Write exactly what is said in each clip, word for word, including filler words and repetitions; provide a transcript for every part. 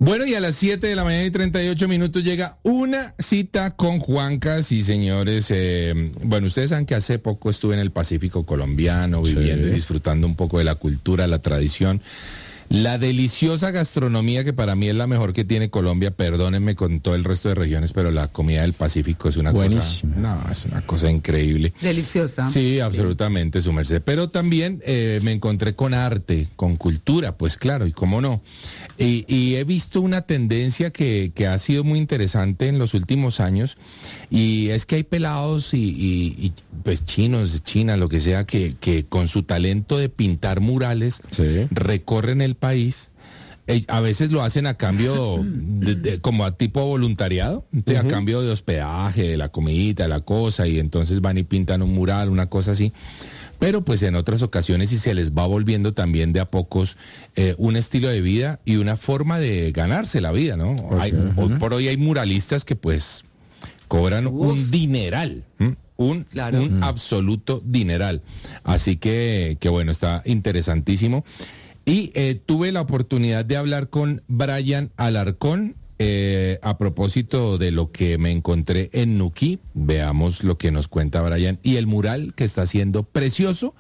Bueno, y a las siete de la mañana y treinta y ocho minutos llega una cita con Juanca, sí, señores. Eh, bueno, ustedes saben que hace poco estuve en el Pacífico colombiano, viviendo sí. y disfrutando un poco de la cultura, la tradición, la deliciosa gastronomía que para mí es la mejor que tiene Colombia. Perdónenme con todo el resto de regiones, pero la comida del Pacífico es una Buenísimo. cosa, no, es una cosa increíble. Deliciosa. Sí, absolutamente, sí. Su merced. Pero también eh, me encontré con arte, con cultura, pues claro, y cómo no. Y, y he visto una tendencia que, que ha sido muy interesante en los últimos años, y es que hay pelados y, y, y pues chinos, China, lo que sea, que, que con su talento de pintar murales sí. recorren el país. Eh, a veces lo hacen a cambio, de, de, como a tipo voluntariado, uh-huh. a cambio de hospedaje, de la comidita, de la cosa, y entonces van y pintan un mural, una cosa así. Pero pues en otras ocasiones y se les va volviendo también de a pocos eh, un estilo de vida y una forma de ganarse la vida, ¿no? Okay. Hay, uh-huh. Hoy por hoy hay muralistas que pues cobran Uf. un dineral, ¿m? un, claro. un mm. absoluto dineral. Así que, que bueno, está interesantísimo. Y eh, tuve la oportunidad de hablar con Brian Alarcón, Eh, a propósito de lo que me encontré en Nuquí. Veamos lo que nos cuenta Brian y el mural que está haciendo precioso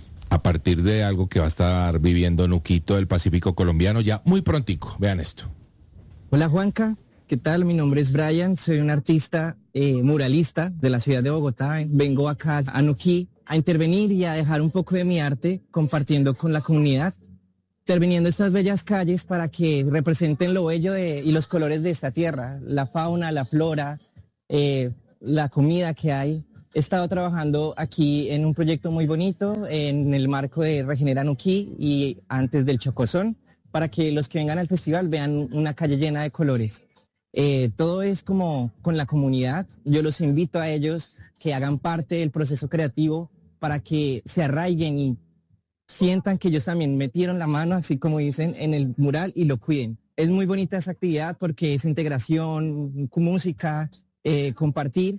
a partir de algo que va a estar viviendo Nuquito del Pacífico colombiano ya muy prontico. Vean esto. Hola Juanca, ¿qué tal? Mi nombre es Brian, soy un artista eh, muralista de la ciudad de Bogotá. Vengo acá a Nuquí a intervenir y a dejar un poco de mi arte compartiendo con la comunidad, interviniendo estas bellas calles para que representen lo bello de, y los colores de esta tierra, la fauna, la flora, eh, la comida que hay. He estado trabajando aquí en un proyecto muy bonito en el marco de Regenera Nuquí y antes del Chocozón, para que los que vengan al festival vean una calle llena de colores. Eh, todo es como con la comunidad. Yo los invito a ellos que hagan parte del proceso creativo para que se arraiguen y sientan que ellos también metieron la mano, así como dicen, en el mural y lo cuiden. Es muy bonita esa actividad porque es integración, música, eh, compartir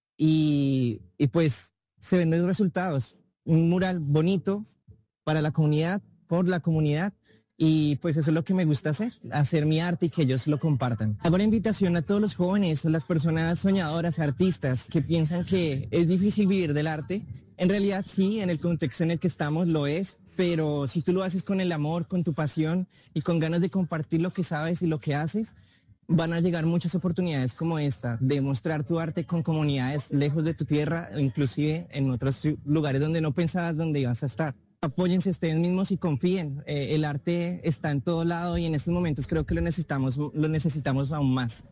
y, y pues se ven los resultados. Un mural bonito para la comunidad, por la comunidad, y pues eso es lo que me gusta hacer, hacer mi arte y que ellos lo compartan. Hago una invitación a todos los jóvenes, a las personas soñadoras, artistas que piensan que es difícil vivir del arte. En realidad sí, en el contexto en el que estamos lo es, pero si tú lo haces con el amor, con tu pasión y con ganas de compartir lo que sabes y lo que haces, van a llegar muchas oportunidades como esta, de mostrar tu arte con comunidades lejos de tu tierra o inclusive en otros lugares donde no pensabas donde ibas a estar. Apóyense ustedes mismos y confíen, eh, el arte está en todo lado y en estos momentos creo que lo necesitamos, lo necesitamos aún más.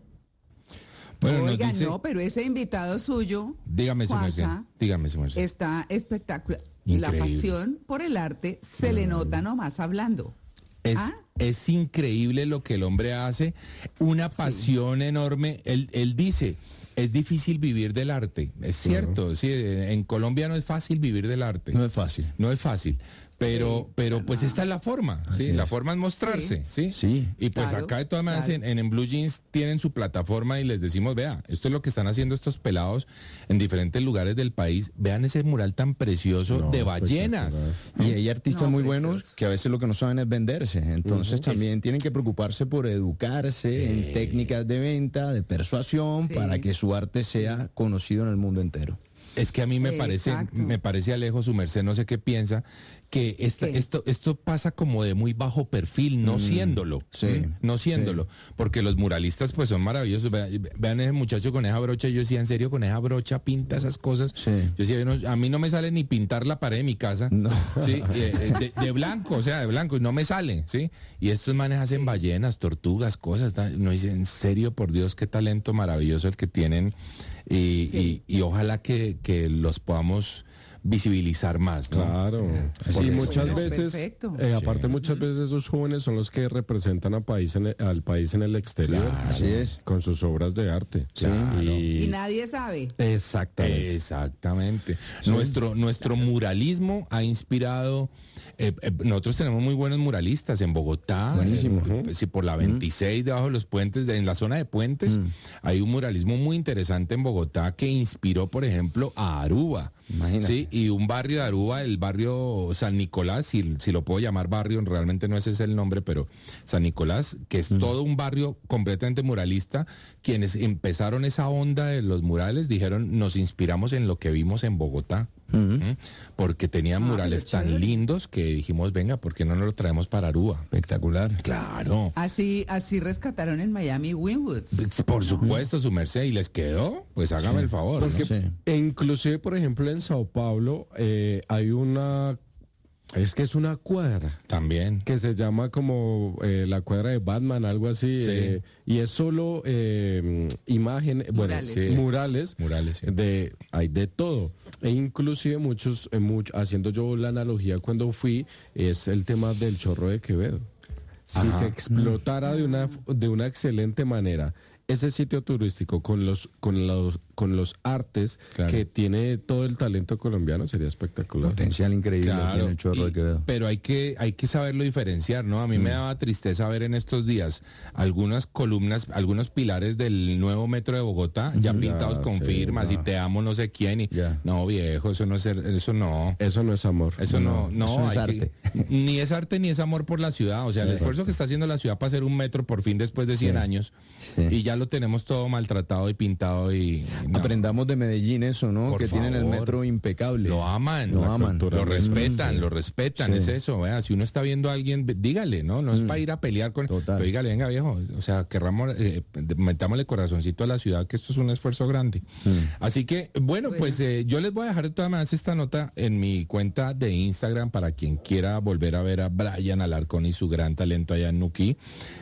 Bueno, Oiga, dice, no, pero ese invitado suyo, dígame su merced, dígame su merced. Está espectacular. La pasión por el arte se no. le nota nomás hablando. Es, ¿Ah? es increíble lo que el hombre hace, una pasión sí. enorme. Él, él dice, es difícil vivir del arte, es cierto, claro. sí, en Colombia no es fácil vivir del arte. No es fácil. No es fácil. Pero, sí, pero pues no. esta es la forma, ¿sí? Es. La forma es mostrarse, ¿sí? Sí. sí. Y pues claro, acá de todas maneras claro. en, en Blue Jeans tienen su plataforma y les decimos, vea, esto es lo que están haciendo estos pelados en diferentes lugares del país. Vean ese mural tan precioso no, de ballenas. Y hay artistas no, muy precioso. buenos que a veces lo que no saben es venderse. Entonces uh-huh. también es... tienen que preocuparse por educarse eh. en técnicas de venta, de persuasión, sí. para que su arte sea conocido en el mundo entero. Es que a mí me parece, Exacto. me parece Alejo, su merced, no sé qué piensa, que esta, esto, esto pasa como de muy bajo perfil, no mm, siéndolo, sí, no siéndolo, sí. porque los muralistas pues son maravillosos. Vean, vean ese muchacho con esa brocha, yo decía, en serio, con esa brocha pinta esas cosas. Sí. Yo decía, no, a mí no me sale ni pintar la pared de mi casa, no. ¿sí? de, de, de blanco, o sea, de blanco, no me sale, ¿sí? Y estos manes hacen ballenas, tortugas, cosas, no dice, en serio, por Dios, qué talento maravilloso el que tienen. Y, sí. y, y ojalá que, que los podamos visibilizar más, ¿no? Claro. Sí, y muchas veces, eh, aparte sí. muchas veces esos jóvenes son los que representan a país en el, al país en el exterior. Claro. Así es. Con sus obras de arte. Claro. Y, y nadie sabe. Exactamente. Exactamente. Sí. Nuestro, nuestro claro. muralismo ha inspirado Eh, eh, nosotros tenemos muy buenos muralistas en Bogotá. Buenísimo. Eh, uh-huh. Si por la veintiséis, debajo de los puentes, de, en la zona de puentes, uh-huh. hay un muralismo muy interesante en Bogotá que inspiró, por ejemplo, a Aruba. Imagínate. Sí, y un barrio de Aruba, el barrio San Nicolás, si, si lo puedo llamar barrio, realmente no ese es el nombre, pero San Nicolás, que es uh-huh. todo un barrio completamente muralista. Quienes empezaron esa onda de los murales dijeron, nos inspiramos en lo que vimos en Bogotá. Uh-huh. ¿Mm? Porque tenían ah, murales tan chévere. lindos que dijimos, venga, ¿por qué no nos lo traemos para Aruba? Espectacular. Claro. Así así rescataron en Miami Wynwoods. Por supuesto, uh-huh. su merced, y les quedó, pues hágame sí. el favor. Porque, ¿no? sí. E inclusive, por ejemplo, en Sao Paulo eh, hay una... Es que es una cuadra. También. Que se llama como eh, la cuadra de Batman, algo así. Sí. Eh, y es solo eh, imágenes, bueno, murales. Sí, murales. Murales, sí. de, hay de todo. E inclusive muchos, eh, much, haciendo yo la analogía cuando fui, es el tema del Chorro de Quevedo. Si Ajá. se explotara de una, de una excelente manera ese sitio turístico con los con los con los artes claro. que tiene todo el talento colombiano, sería espectacular. Potencial increíble claro, en el Chorro y, de Quevedo. Pero hay que hay que saberlo diferenciar, ¿no? A mí mm. me daba tristeza ver en estos días algunas columnas, algunos pilares del nuevo metro de Bogotá ya pintados ya, con sí, firmas ya. y te amo no sé quién y ya. no, viejo, eso no es eso no. Eso no es amor. Eso no, no, no eso es hay arte. Que, ni es arte ni es amor por la ciudad, o sea, sí, el esfuerzo que está haciendo la ciudad para hacer un metro por fin después de cien sí. años sí. y ya lo tenemos todo maltratado y pintado y no. Aprendamos de Medellín eso, ¿no? Por que favor. tienen el metro impecable. Lo aman, lo aman, lo respetan, sí. lo respetan, sí. es eso, ¿verdad? Si uno está viendo a alguien, dígale, ¿no? No es mm. para ir a pelear con, Total. pero dígale, venga viejo, o sea, querramos, eh, metámosle corazoncito a la ciudad, que esto es un esfuerzo grande. Mm. Así que, bueno, bueno. pues eh, yo les voy a dejar de todas maneras esta nota en mi cuenta de Instagram para quien quiera volver a ver a Brian Alarcón y su gran talento allá en Nuquí.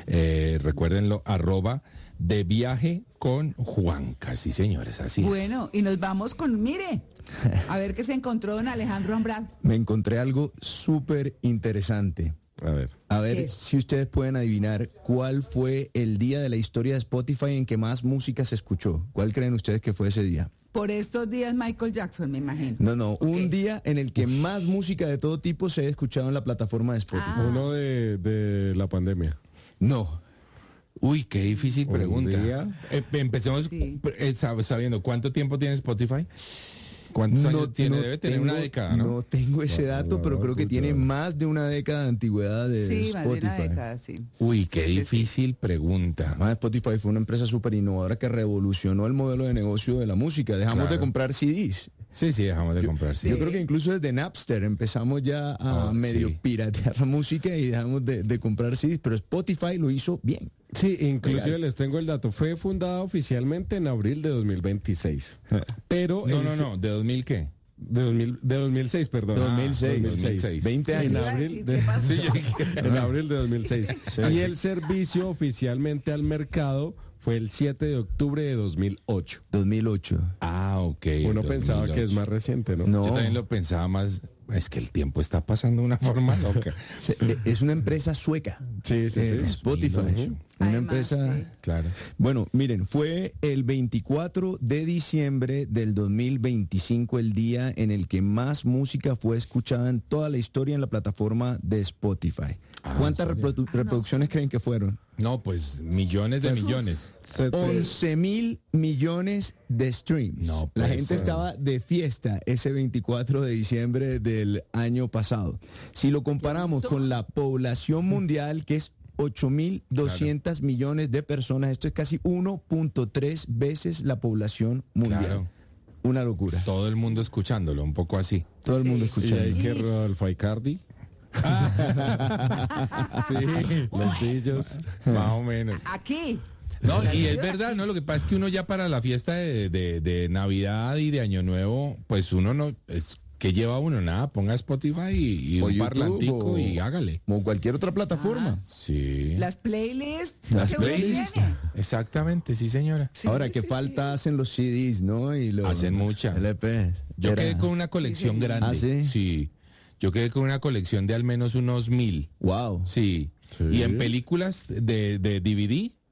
Eh, recuérdenlo, arroba de viaje con Juanca, sí señores, así bueno, es. Bueno, y nos vamos con, mire, a ver qué se encontró don Alejandro Ambral. Me encontré algo súper interesante. A ver. A ver ¿Qué? si ustedes pueden adivinar cuál fue el día de la historia de Spotify en que más música se escuchó. ¿Cuál creen ustedes que fue ese día? Por estos días Michael Jackson, me imagino. No, no, okay. un día en el que más música de todo tipo se ha escuchado en la plataforma de Spotify. Ah. Uno de, de la pandemia. No. Uy, qué difícil pregunta. Eh, empecemos sí. eh, sabiendo, ¿cuánto tiempo tiene Spotify? ¿Cuántos no, años tiene? No Debe tener tengo, una década, ¿no? No tengo ese dato, no, pero no, creo que tiene no. más de una década de antigüedad de sí, Spotify. Más de una década, sí. Uy, qué sí, difícil sí. pregunta. Además, Spotify fue una empresa súper innovadora que revolucionó el modelo de negocio de la música. Dejamos claro. de comprar C Ds. Sí, sí, dejamos de yo, comprar C Ds. Yo creo que incluso desde Napster empezamos ya a oh, medio sí. piratear la música y dejamos de, de comprar C Ds, pero Spotify lo hizo bien. Sí, inclusive Legal. les tengo el dato. Fue fundada oficialmente en abril de dos mil veintiséis. Pero no, no, no, ¿de dos mil qué? De, dos mil, de dos mil seis, perdón. dos mil seis. Ah, dos mil seis. veinte años. En abril de, sí, en abril de dos mil seis. Sí, y sí. el servicio oficialmente al mercado fue el siete de octubre de dos mil ocho. dos mil ocho. Ah, ok. Uno dos mil ocho. Pensaba que es más reciente, ¿no? No. Yo también lo pensaba más... Es que el tiempo está pasando de una forma loca. Es una empresa sueca. Sí, sí, eh, sí. Spotify. Uh-huh. Una Además, empresa... Sí. Claro. Bueno, miren, fue el veinticuatro de diciembre del dos mil veinticinco el día en el que más música fue escuchada en toda la historia en la plataforma de Spotify. Ah, ¿Cuántas reprodu- ah, reproducciones no. creen que fueron? No, pues millones de millones. once mil millones de streams. No, la pues, gente estaba de fiesta ese veinticuatro de diciembre del año pasado. Si lo comparamos con la población mundial, que es ocho mil doscientos claro. millones de personas, esto es casi uno punto tres veces la población mundial. Claro. Una locura. Todo el mundo escuchándolo, un poco así. Todo el sí. mundo escuchando. ¿Y hay que Rodolfo Icardi? Sí, los pillos. Más o menos. Aquí. No, y es verdad, ¿no? Lo que pasa es que uno ya para la fiesta de, de, de Navidad y de Año Nuevo, pues uno no... es ¿qué lleva uno? Nada, ponga Spotify y, y un YouTube, parlantico o, y hágale. O cualquier otra plataforma. Ah, sí. Las playlists. Las playlists. Exactamente, sí, señora. Sí, Ahora, ¿qué sí, falta sí. hacen los C Ds, no? Y los hacen mucha. L P. Yo Era... quedé con una colección sí, grande. ¿Ah, sí? Sí. Yo quedé con una colección de al menos unos mil. Wow. Sí. Sí. Y en películas de, de D V D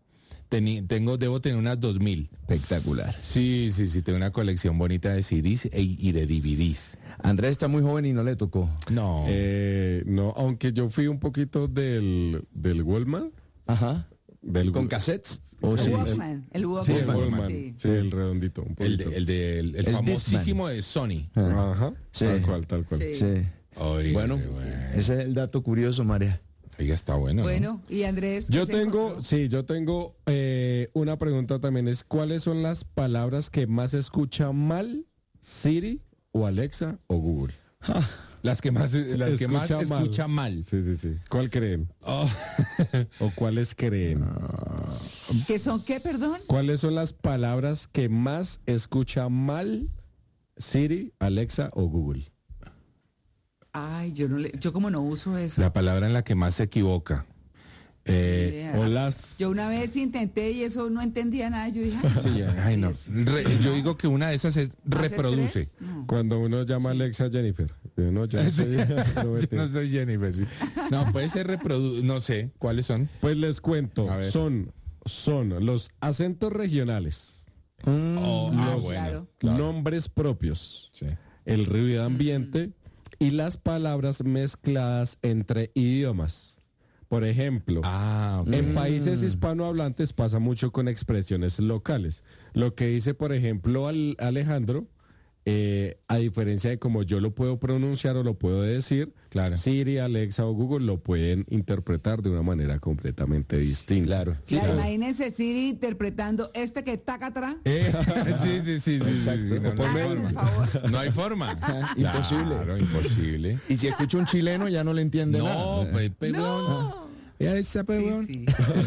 Teni, tengo, debo tener unas dos mil. Espectacular. Sí, sí, sí, tengo una colección bonita de C Ds e, y de D V Ds. Andrés está muy joven y no le tocó. No. Eh, no, aunque yo fui un poquito del, del Walkman. Ajá. Del, ¿Con cassettes? El ¿O sí? Walkman, el Walkman. Sí, el Walkman. Sí. Sí, el redondito. Un El, de, poquito. el, de, el, el El famosísimo de Sony. Ajá. Sí. Tal cual, tal cual. Sí. Sí. Oiga, Bueno, bueno. ese es el dato curioso, María. Oiga, está bueno, ¿no? Bueno, y Andrés. ¿qué Yo se tengo, encontró? sí, yo tengo eh, una pregunta también, es ¿cuáles son las palabras que más escucha mal Siri o Alexa o Google? Las que más, las que más Escucha mal. escucha mal. Sí, sí, sí. ¿Cuál creen? Oh. ¿O cuáles creen? ¿Qué son qué, perdón? ¿Cuáles son las palabras que más escucha mal Siri, Alexa o Google? Ay, yo no le, yo como no uso eso. La palabra en la que más se equivoca. Eh, Idea. O las... Yo una vez intenté y eso no entendía nada. Yo dije, ay, sí, ya, ay, no. sí, Re- sí, yo no. digo que una de esas es ¿Más reproduce. estrés? No. Cuando uno llama a Alexa Jennifer. Yo no, yo no Sí. soy- no, Yo mentira. no soy Jennifer. Sí. No, puede ser reproduce. No sé. ¿Cuáles son? Pues les cuento, A ver. son, son los acentos regionales, Oh, Ah, los claro. nombres propios, Sí. el ruido ambiente y las palabras mezcladas entre idiomas. Por ejemplo, Ah, ok. en países hispanohablantes pasa mucho con expresiones locales. Lo que dice, por ejemplo, al- Alejandro, eh, a diferencia de como yo lo puedo pronunciar o lo puedo decir, Claro. Siri, Alexa o Google lo pueden interpretar de una manera completamente distinta. Claro. Claro, imagínense Siri interpretando este que taca atrás. Eh, sí, sí, sí, sí, sí, Exacto. sí, no, no hay Háganme el forma. favor. No hay forma. Imposible. Claro, imposible. Y si escucha un chileno ya no le entiende No, nada. pues, pero No. ya esa Sí, pero sí.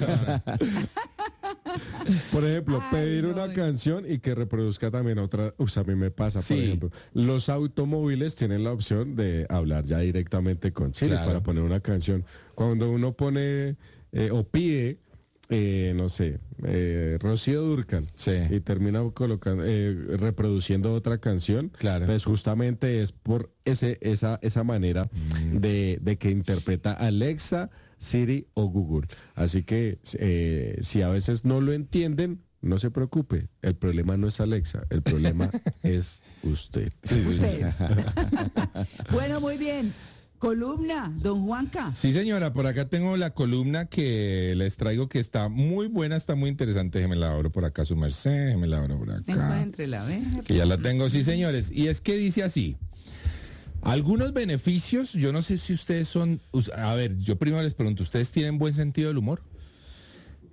Por ejemplo, Ay, pedir no, una no. canción y que reproduzca también otra. O sea, a mí me pasa, Sí. por ejemplo. Los automóviles tienen la opción de hablar ya directamente con Siri Claro. para poner una canción. Cuando uno pone eh, o pide, eh, no sé, eh, Rocío Dúrcal Sí. y termina colocando, eh, reproduciendo otra canción, Claro. pues justamente es por ese, esa, esa manera Mm. de, de que interpreta Alexa, Siri o Google. Así que eh, si a veces no lo entienden, no se preocupe. El problema no es Alexa, el problema es usted. Ustedes. Bueno, muy bien. Columna, don Juanca. Sí, señora, por acá tengo la columna que les traigo que está muy buena, está muy interesante. Déjeme la abro por acá, su merced, déjeme la abro por acá. Encuéntrela, ¿ves? Que ya la tengo, sí, señores. Y es que dice así. Algunos beneficios, yo no sé si ustedes son... us- A ver, yo primero les pregunto, ¿ustedes tienen buen sentido del humor?